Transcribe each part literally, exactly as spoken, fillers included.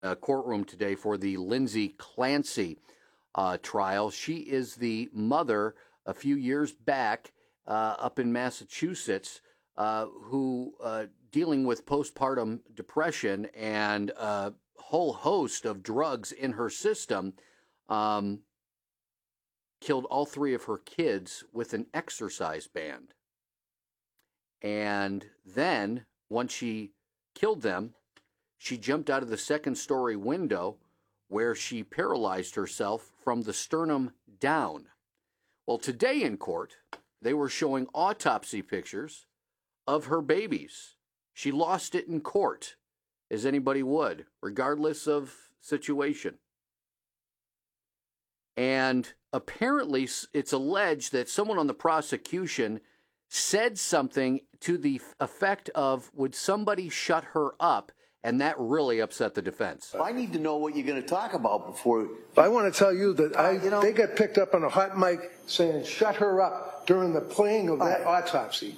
uh, courtroom today for the Lindsay Clancy uh, trial. She is the mother a few years back uh, up in Massachusetts uh, who uh, dealing with postpartum depression and a whole host of drugs in her system, um, killed all three of her kids with an exercise band. And then, once she killed them, she jumped out of the second story window where she paralyzed herself from the sternum down. Well, today in court, they were showing autopsy pictures of her babies. She lost it in court, as anybody would, regardless of situation. And apparently, it's alleged that someone on the prosecution said something to the effect of, would somebody shut her up? And that really upset the defense. I need to know what you're going to talk about before. I want to tell you that I, you know, they got picked up on a hot mic saying, shut her up during the playing of that autopsy.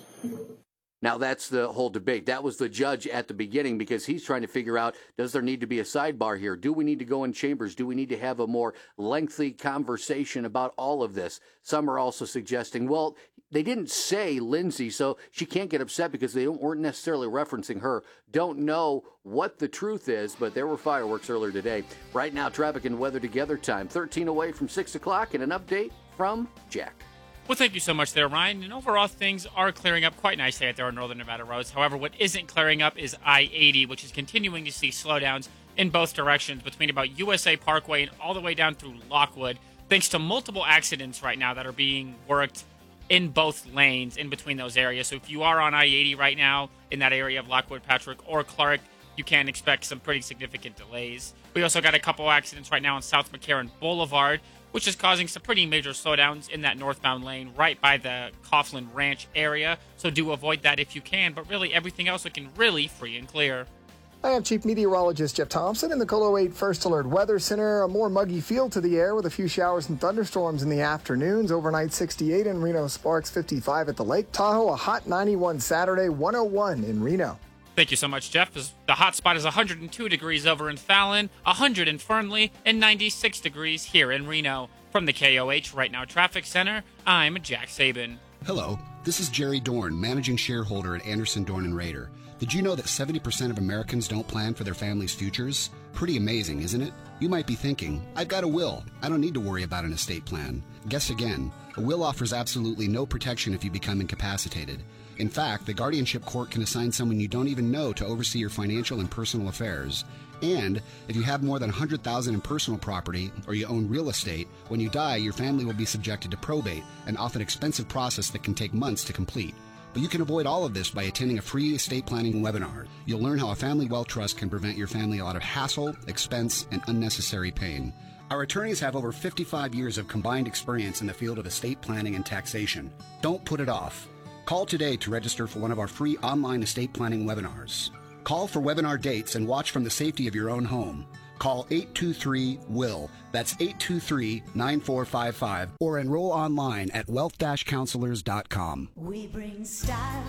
Now, that's the whole debate. That was the judge at the beginning because he's trying to figure out, does there need to be a sidebar here? Do we need to go in chambers? Do we need to have a more lengthy conversation about all of this? Some are also suggesting, well, they didn't say Lindsay, so she can't get upset because they weren't necessarily referencing her. Don't know what the truth is, but there were fireworks earlier today. Right now, traffic and weather together time, thirteen away from six o'clock, and an update from Jack. Well, thank you so much there, Ryan. And overall, things are clearing up quite nicely out there on Northern Nevada roads. However, what isn't clearing up is I eighty, which is continuing to see slowdowns in both directions between about U S A Parkway and all the way down through Lockwood, thanks to multiple accidents right now that are being worked in both lanes in between those areas. So if you are on I eighty right now in that area of Lockwood, Patrick, or Clark, you can expect some pretty significant delays. We also got a couple accidents right now on South McCarran Boulevard, which is causing some pretty major slowdowns in that northbound lane right by the Coughlin Ranch area. So do avoid that if you can, but really everything else looking really free and clear. I am Chief Meteorologist Jeff Thompson in the Colo eight First Alert Weather Center. A more muggy feel to the air with a few showers and thunderstorms in the afternoons. Overnight sixty-eight in Reno, Sparks fifty-five at the Lake Tahoe. A hot ninety-one Saturday, one oh one in Reno. Thank you so much, Jeff. The hot spot is one hundred two degrees over in Fallon, one hundred in Fernley, and ninety-six degrees here in Reno. From the K O H Right Now Traffic Center, I'm Jack Sabin. Hello, this is Jerry Dorn, managing shareholder at Anderson, Dorn and Rader. Did you know that seventy percent of Americans don't plan for their family's futures? Pretty amazing, isn't it? You might be thinking, I've got a will. I don't need to worry about an estate plan. Guess again. A will offers absolutely no protection if you become incapacitated. In fact, the guardianship court can assign someone you don't even know to oversee your financial and personal affairs. And if you have more than one hundred thousand dollars in personal property or you own real estate, when you die, your family will be subjected to probate, an often expensive process that can take months to complete. But you can avoid all of this by attending a free estate planning webinar. You'll learn how a family wealth trust can prevent your family a lot of hassle, expense, and unnecessary pain. Our attorneys have over fifty-five years of combined experience in the field of estate planning and taxation. Don't put it off. Call today to register for one of our free online estate planning webinars. Call for webinar dates and watch from the safety of your own home. Call eight two three W I L L, that's eight two three, nine four five five, or enroll online at wealth dash counselors dot com. We bring style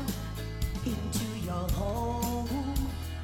into your home.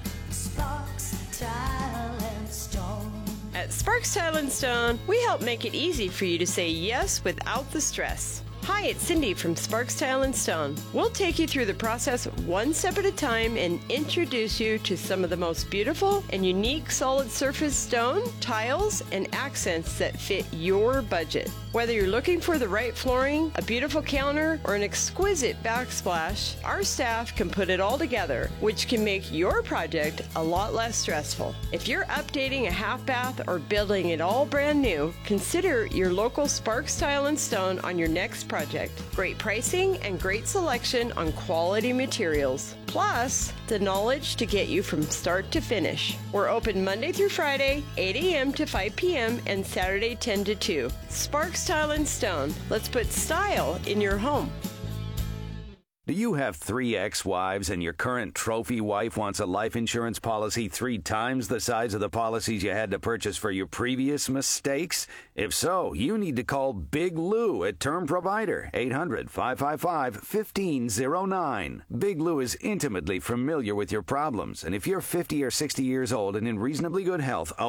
Sparks, Tile and Stone. At Sparks Tile and Stone, we help make it easy for you to say yes without the stress. Hi, it's Cindy from Sparks Tile and Stone. We'll take you through the process one step at a time and introduce you to some of the most beautiful and unique solid surface stone, tiles, and accents that fit your budget. Whether you're looking for the right flooring, a beautiful counter, or an exquisite backsplash, our staff can put it all together, which can make your project a lot less stressful. If you're updating a half bath or building it all brand new, consider your local Sparks Tile and Stone on your next project. Great pricing and great selection on quality materials. Plus, the knowledge to get you from start to finish. We're open Monday through Friday, eight a.m. to five p.m. and Saturday ten to two. Sparks Tile and Stone. Let's put style in your home. Do you have three ex-wives and your current trophy wife wants a life insurance policy three times the size of the policies you had to purchase for your previous mistakes? If so, you need to call Big Lou at Term Provider, eight hundred, five five five, one five zero nine. Big Lou is intimately familiar with your problems, and if you're fifty or sixty years old and in reasonably good health,